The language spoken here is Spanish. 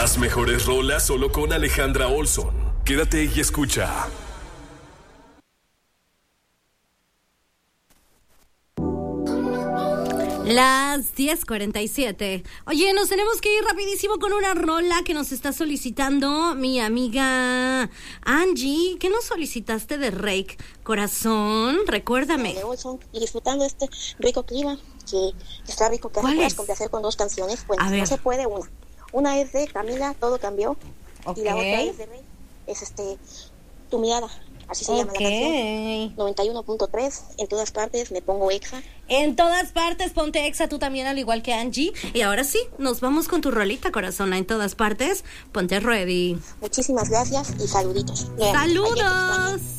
Las mejores rolas solo con Alejandra Olson. Quédate y escucha. Las 10:47. Oye, nos tenemos que ir rapidísimo con una rola que nos está solicitando mi amiga Angie. ¿Qué nos solicitaste de Rake? Corazón, recuérdame. Y disfrutando este rico clima, que está rico, que puedas complacer con dos canciones. Bueno, no se puede una. Una es de Camila, Todo Cambió. Okay. Y la otra es de Rake, es Tu Mirada. Así se llama la canción. 91.3, en todas partes me pongo Exa. En todas partes ponte Exa, tú también, al igual que Angie. Y ahora sí, nos vamos con tu rolita, corazón. En todas partes, ponte ready. Muchísimas gracias y saluditos. ¡Saludos!